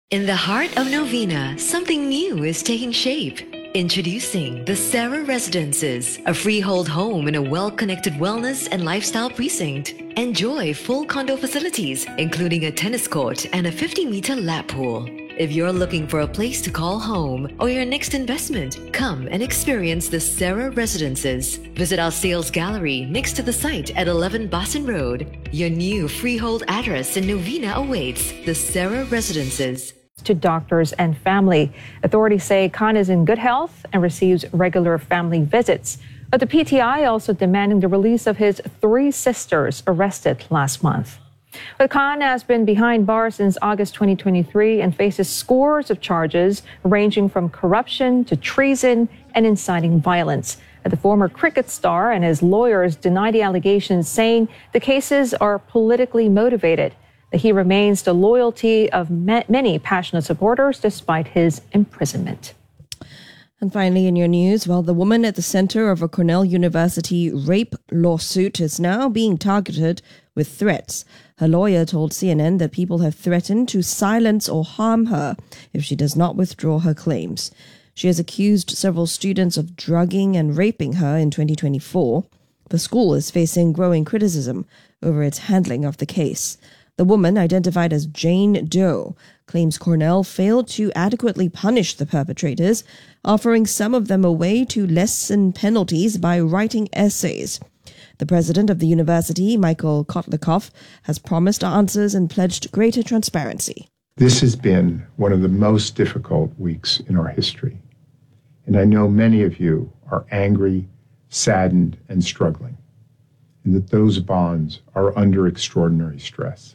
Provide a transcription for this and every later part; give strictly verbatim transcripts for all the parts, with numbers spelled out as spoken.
In the heart of Novena, something new is taking shape. Introducing the Sarah Residences, a freehold home in a well-connected wellness and lifestyle precinct. Enjoy full condo facilities, including a tennis court and a fifty-meter lap pool. If you're looking for a place to call home or your next investment, come and experience the Sarah Residences. Visit our sales gallery next to the site at eleven Boston Road. Your new freehold address in Novena awaits. The Sarah Residences. To doctors and family. Authorities say Khan is in good health and receives regular family visits. But the P T I also demanding the release of his three sisters arrested last month. But Khan has been behind bars since August twenty twenty-three and faces scores of charges ranging from corruption to treason and inciting violence. The former cricket star and his lawyers deny the allegations, saying the cases are politically motivated. He remains the loyalty of many passionate supporters despite his imprisonment. And finally, in your news, well, the woman at the center of a Cornell University rape lawsuit is now being targeted with threats. Her lawyer told C N N that people have threatened to silence or harm her if she does not withdraw her claims. She has accused several students of drugging and raping her in twenty twenty-four. The school is facing growing criticism over its handling of the case. The woman, identified as Jane Doe, claims Cornell failed to adequately punish the perpetrators, offering some of them a way to lessen penalties by writing essays. The president of the university, Michael Kotlikoff, has promised answers and pledged greater transparency. This has been one of the most difficult weeks in our history, and I know many of you are angry, saddened, and struggling, and that those bonds are under extraordinary stress.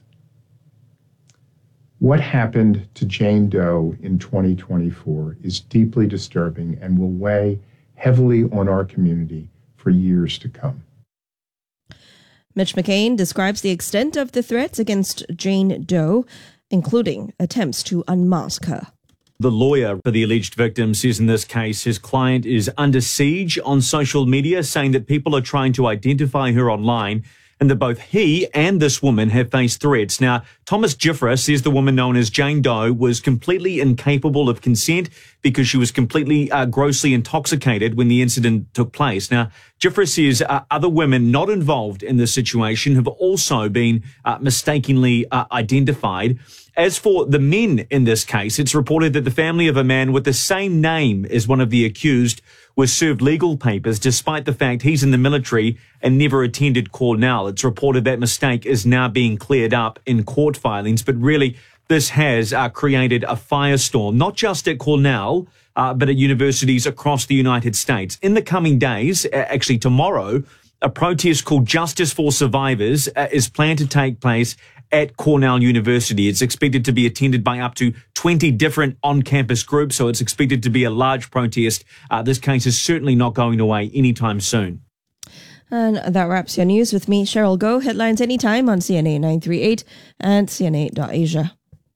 What happened to Jane Doe in twenty twenty-four is deeply disturbing and will weigh heavily on our community for years to come. Mitch McCain describes the extent of the threats against Jane Doe, including attempts to unmask her. The lawyer for the alleged victim says in this case his client is under siege on social media, saying that people are trying to identify her online and that both he and this woman have faced threats. Now, Thomas Giffra says the woman known as Jane Doe was completely incapable of consent because she was completely uh, grossly intoxicated when the incident took place. Now, Giffra says uh, other women not involved in this situation have also been uh, mistakenly uh, identified. As for the men in this case, it's reported that the family of a man with the same name as one of the accused was served legal papers despite the fact he's in the military and never attended Cornell. It's reported that mistake is now being cleared up in court filings, but really this has uh, created a firestorm, not just at Cornell, uh, but at universities across the United States. In the coming days, uh, actually tomorrow, a protest called Justice for Survivors uh, is planned to take place at Cornell University. It's expected to be attended by up to twenty different on-campus groups, so it's expected to be a large protest. Uh, this case is certainly not going away anytime soon. And that wraps your news with me, Cheryl Goh. Headlines anytime on C N A nine three eight and C N A dot asia.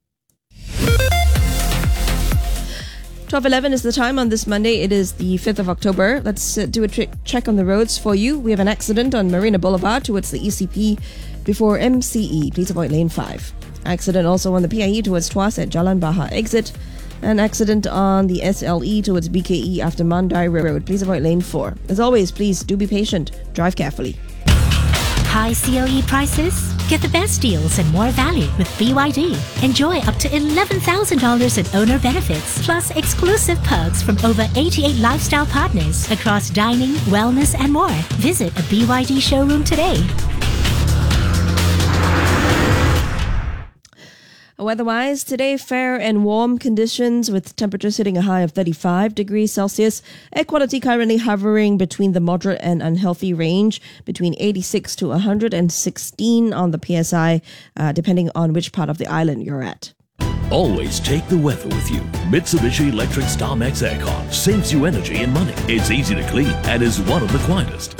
twelve eleven is the time on this Monday. It is the fifth of October. Let's uh, do a tri- check on the roads for you. We have an accident on Marina Boulevard towards the E C P before M C E. Please avoid lane five. Accident also on the P I E towards Tuas at Jalan Bahar exit. An accident on the S L E towards B K E after Mandai Road. Please avoid lane four. As always, please do be patient. Drive carefully. High C O E prices? Get the best deals and more value with B Y D. Enjoy up to eleven thousand dollars in owner benefits, plus exclusive perks from over eighty-eight lifestyle partners across dining, wellness, and more. Visit a B Y D showroom today. Weather-wise, today fair and warm conditions with temperatures hitting a high of thirty-five degrees Celsius. Air quality currently hovering between the moderate and unhealthy range, between eighty-six to one hundred sixteen on the P S I, uh, depending on which part of the island you're at. Always take the weather with you. Mitsubishi Electric StarMax Aircon saves you energy and money. It's easy to clean and is one of the quietest.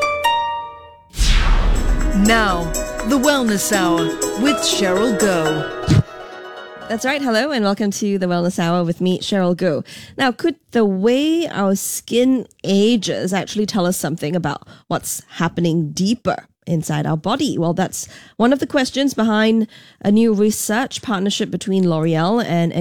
Now, the Wellness Hour with Cheryl Goh. That's right. Hello and welcome to the Wellness Hour with me, Cheryl Goh. Now, could the way our skin ages actually tell us something about what's happening deeper inside our body? Well, that's one of the questions behind a new research partnership between L'Oreal and